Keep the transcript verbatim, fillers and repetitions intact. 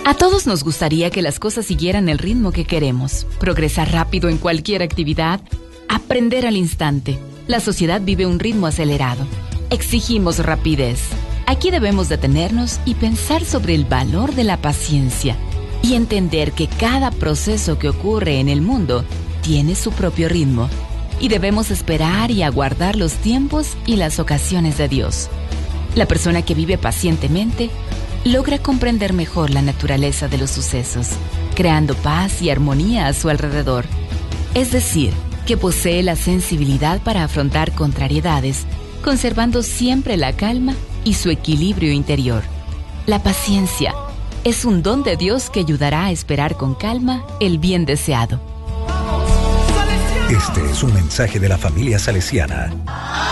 A todos nos gustaría que las cosas siguieran el ritmo que queremos, progresar rápido en cualquier actividad, aprender al instante. La sociedad vive un ritmo acelerado. Exigimos rapidez. Aquí debemos detenernos y pensar sobre el valor de la paciencia y entender que cada proceso que ocurre en el mundo tiene su propio ritmo y debemos esperar y aguardar los tiempos y las ocasiones de Dios. La persona que vive pacientemente logra comprender mejor la naturaleza de los sucesos, creando paz y armonía a su alrededor. Es decir, que posee la sensibilidad para afrontar contrariedades, conservando siempre la calma y su equilibrio interior. La paciencia es un don de Dios que ayudará a esperar con calma el bien deseado. Este es un mensaje de la familia salesiana.